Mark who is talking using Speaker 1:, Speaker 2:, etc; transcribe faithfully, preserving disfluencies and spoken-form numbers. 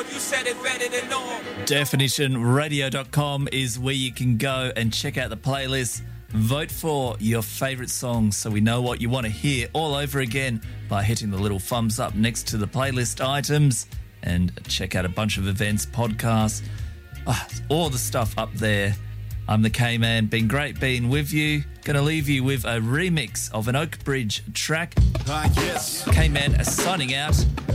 Speaker 1: You said it better than normal.
Speaker 2: definition radio dot com is where you can go and check out the playlist. Vote for your favourite songs so we know what you want to hear all over again by hitting the little thumbs up next to the playlist items, and check out a bunch of events, podcasts, oh, all the stuff up there. I'm the K-Man. Been great being with you. Going to leave you with a remix of an Oak Bridge track.
Speaker 3: Ah, yes.
Speaker 2: K-Man signing out.